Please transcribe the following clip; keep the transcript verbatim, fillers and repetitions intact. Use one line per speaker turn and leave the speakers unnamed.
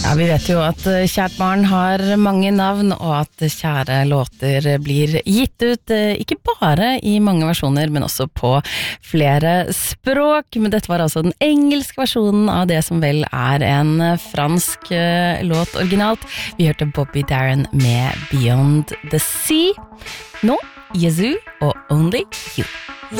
Ja, vi vet jo at kjært barn har mange navn, og at kjære låter blir gitt ut, ikke bare i mange versjoner, men også på flere språk. Men dette var altså den engelske versjonen av det som vel er en fransk låt originalt. Vi hørte Bobby Darin med Beyond the Sea. Nå, Yazoo og Only You.